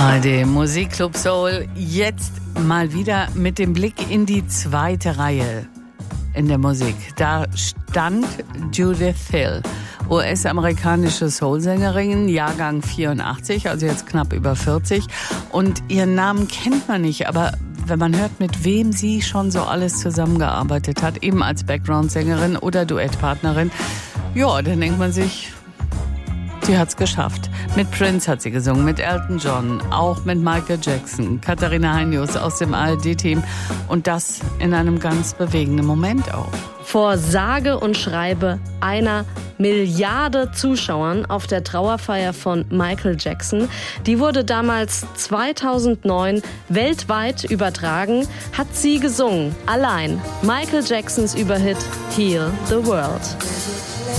ARD Musikclub Soul, jetzt mal wieder mit dem Blick in die zweite Reihe in der Musik. Da stand Judith Hill, US-amerikanische Soul-Sängerin, Jahrgang 84, also jetzt knapp über 40. Und ihren Namen kennt man nicht, aber wenn man hört, mit wem sie schon so alles zusammengearbeitet hat, eben als Background-Sängerin oder Duettpartnerin, ja, dann denkt man sich, sie hat's geschafft. Mit Prince hat sie gesungen, mit Elton John, auch mit Michael Jackson, Katharina Heinius aus dem ARD-Team und das in einem ganz bewegenden Moment auch. Vor sage und schreibe 1 Milliarde Zuschauern auf der Trauerfeier von Michael Jackson. Die wurde damals 2009 weltweit übertragen, hat sie gesungen. Allein Michael Jacksons Überhit Heal the World.